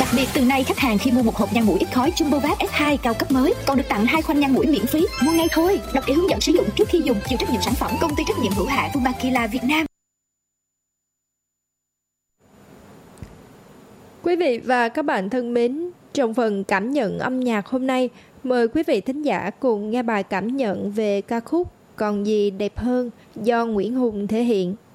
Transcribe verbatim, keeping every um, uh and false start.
Đặc biệt từ nay khách hàng khi mua một hộp nhang mũi ít khói Jumbovac ép hai cao cấp mới còn được tặng hai khoanh nhang mũi miễn phí. Mua ngay thôi. Đọc kỹ hướng dẫn sử dụng trước khi dùng. Chịu trách nhiệm sản phẩm công ty trách nhiệm hữu hạn Fumakila Việt Nam. Quý vị và các bạn thân mến, trong phần cảm nhận âm nhạc hôm nay, mời quý vị thính giả cùng nghe bài cảm nhận về ca khúc Còn gì đẹp hơn do Nguyễn Hùng thể hiện.